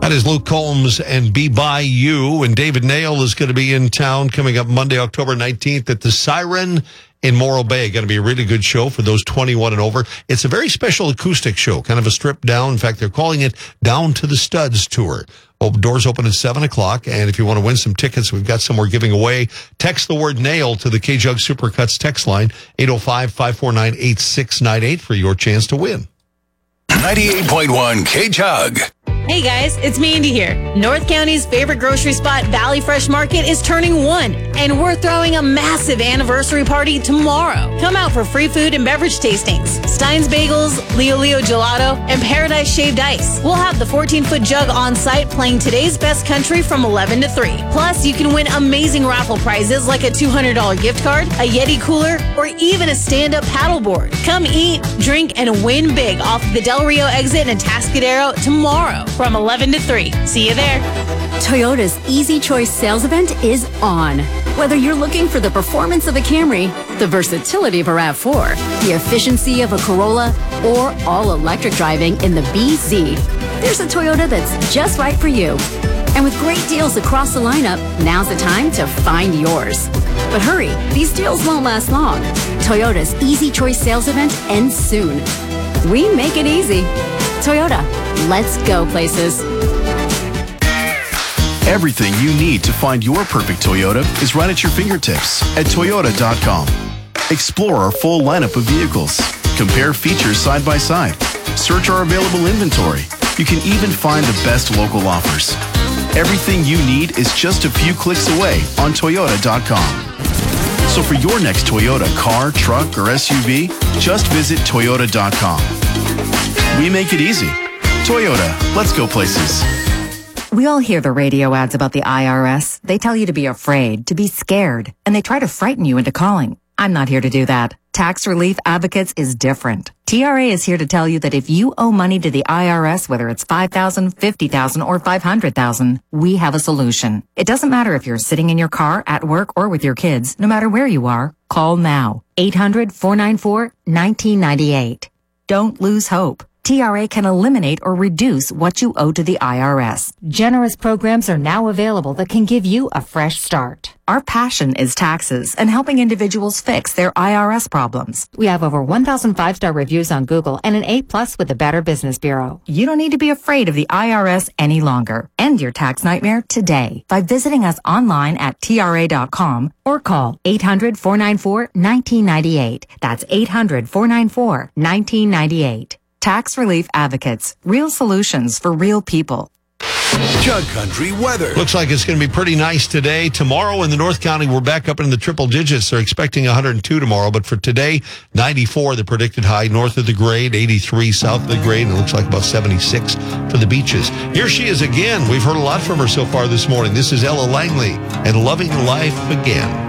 That is Luke Combs and Be By You. And David Nail is going to be in town coming up Monday, October 19th at the Siren in Morro Bay. Going to be a really good show for those 21 and over. It's a very special acoustic show, kind of a stripped down. In fact, they're calling it Down to the Studs Tour. Doors open at 7 o'clock. And if you want to win some tickets, we've got some we're giving away. Text the word NAIL to the K-Jug Supercuts text line, 805-549-8698 for your chance to win. 98.1 K-Jug. Hey guys, it's Mandy here. North County's favorite grocery spot, Valley Fresh Market, is turning 1, and we're throwing a massive anniversary party tomorrow. Come out for free food and beverage tastings, Stein's Bagels, Leo Gelato, and Paradise Shaved Ice. We'll have the 14-foot jug on site playing today's best country from 11 to 3. Plus, you can win amazing raffle prizes like a $200 gift card, a Yeti cooler, or even a stand-up paddleboard. Come eat, drink, and win big off the Del Rio exit in Atascadero tomorrow from 11 to 3. See you there. Toyota's Easy Choice sales event is on. Whether you're looking for the performance of a Camry, the versatility of a RAV4, the efficiency of a Corolla, or all-electric driving in the BZ, there's a Toyota that's just right for you. And with great deals across the lineup, now's the time to find yours. But hurry, these deals won't last long. Toyota's Easy Choice sales event ends soon. We make it easy. Toyota, let's go places. Everything you need to find your perfect Toyota is right at your fingertips at Toyota.com. Explore our full lineup of vehicles. Compare features side by side. Search our available inventory. You can even find the best local offers. Everything you need is just a few clicks away on Toyota.com. So for your next Toyota car, truck, or SUV, just visit Toyota.com. We make it easy. Toyota, let's go places. We all hear the radio ads about the IRS. They tell you to be afraid, to be scared, and they try to frighten you into calling. I'm not here to do that. Tax Relief Advocates is different. TRA is here to tell you that if you owe money to the IRS, whether it's $5,000, $50,000, or $500,000, we have a solution. It doesn't matter if you're sitting in your car, at work, or with your kids. No matter where you are, call now. 800-494-1998. Don't lose hope. TRA can eliminate or reduce what you owe to the IRS. Generous programs are now available that can give you a fresh start. Our passion is taxes and helping individuals fix their IRS problems. We have over 1,000 5-star reviews on Google and an A+ with the Better Business Bureau. You don't need to be afraid of the IRS any longer. End your tax nightmare today by visiting us online at TRA.com or call 800-494-1998. That's 800-494-1998. Tax Relief Advocates. Real solutions for real people. Jug Country weather. Looks like it's going to be pretty nice today. Tomorrow in the North County, we're back up in the triple digits. They're expecting 102 tomorrow, but for today, 94, the predicted high north of the grade, 83 south of the grade, and it looks like about 76 for the beaches. Here she is again. We've heard a lot from her so far this morning. This is Ella Langley and Loving Life Again.